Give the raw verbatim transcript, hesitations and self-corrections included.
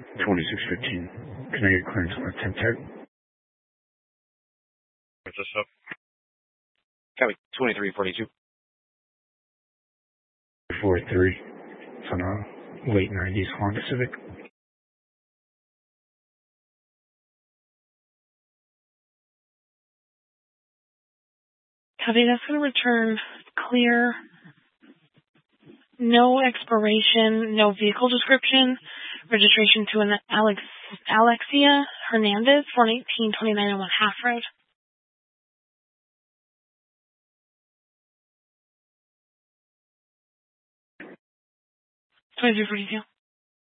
twenty-six fifteen. Can I get clearance on a ten tech? What's this up? Copy. twenty-three forty-two. four three. It's on a late nineties Honda Civic. Copy. That's going to return clear. No expiration, no vehicle description. Registration to an Alex, Alexia Hernandez, one eighteen twenty-nine oh one Half Road. twenty-three forty-two.